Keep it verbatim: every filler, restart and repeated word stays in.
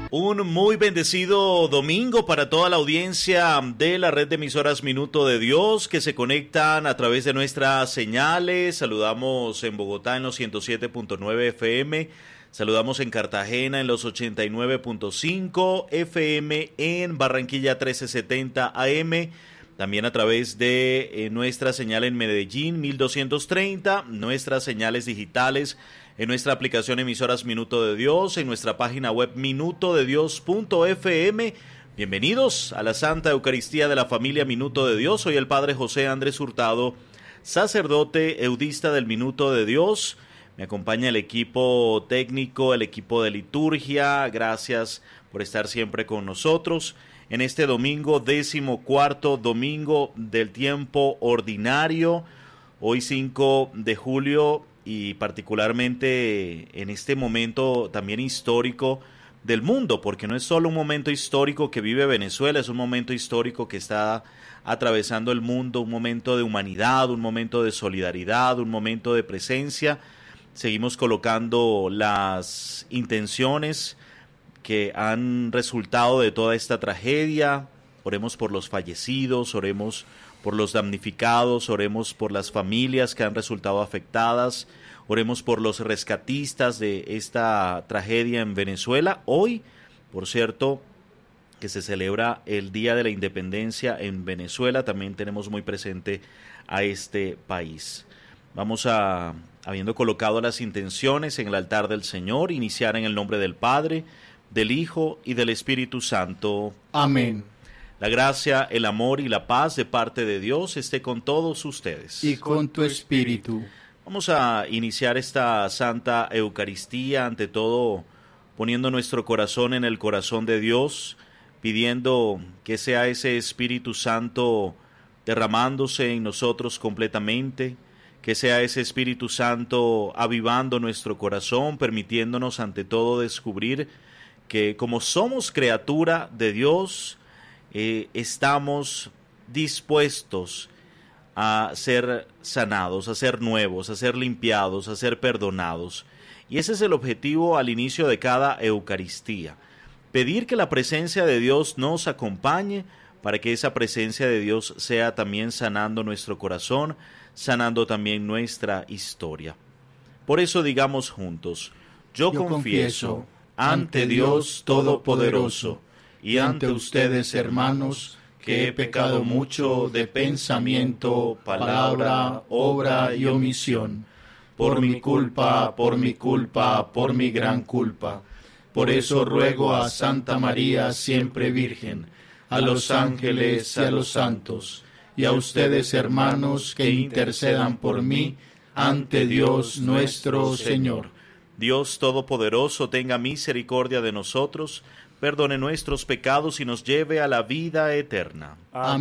Un muy bendecido domingo para toda la audiencia de la red de emisoras Minuto de Dios que se conectan a través de nuestras señales. Saludamos en Bogotá en los ciento siete punto nueve F M, saludamos en Cartagena en los ochenta y nueve punto cinco F M, en Barranquilla trece setenta A M, también a través de eh, nuestra señal en Medellín mil doscientos treinta, nuestras señales digitales en nuestra aplicación Emisoras Minuto de Dios, en nuestra página web minuto de dios punto f m. Bienvenidos a la Santa Eucaristía de la familia Minuto de Dios. Soy el Padre José Andrés Hurtado, sacerdote eudista del Minuto de Dios. Me acompaña el equipo técnico, el equipo de liturgia. Gracias por estar siempre con nosotros en este domingo, décimo cuarto domingo del tiempo ordinario. Hoy cinco de julio, y particularmente en este momento también histórico del mundo, porque no es solo un momento histórico que vive Venezuela, es un momento histórico que está atravesando el mundo, un momento de humanidad, un momento de solidaridad, un momento de presencia. Seguimos colocando las intenciones que han resultado de toda esta tragedia. Oremos por los fallecidos, oremos por los damnificados, oremos por las familias que han resultado afectadas, oremos por los rescatistas de esta tragedia en Venezuela. Hoy, por cierto, que se celebra el Día de la Independencia en Venezuela, también tenemos muy presente a este país. Vamos a, habiendo colocado las intenciones en el altar del Señor, iniciar en el nombre del Padre, del Hijo y del Espíritu Santo. Amén. La gracia, el amor y la paz de parte de Dios esté con todos ustedes. Y con tu espíritu. Vamos a iniciar esta Santa Eucaristía, ante todo poniendo nuestro corazón en el corazón de Dios, pidiendo que sea ese Espíritu Santo derramándose en nosotros completamente, que sea ese Espíritu Santo avivando nuestro corazón, permitiéndonos ante todo descubrir que como somos criatura de Dios, Eh, estamos dispuestos a ser sanados, a ser nuevos, a ser limpiados, a ser perdonados. Y ese es el objetivo al inicio de cada Eucaristía. Pedir que la presencia de Dios nos acompañe para que esa presencia de Dios sea también sanando nuestro corazón, sanando también nuestra historia. Por eso digamos juntos: yo, yo confieso ante Dios Todopoderoso y ante ustedes, hermanos, que he pecado mucho de pensamiento, palabra, obra y omisión, por mi culpa, por mi culpa, por mi gran culpa. Por eso ruego a Santa María, siempre Virgen, a los ángeles y a los santos, y a ustedes, hermanos, que intercedan por mí ante Dios nuestro Señor. Dios Todopoderoso, tenga misericordia de nosotros, perdone nuestros pecados y nos lleve a la vida eterna. Amén.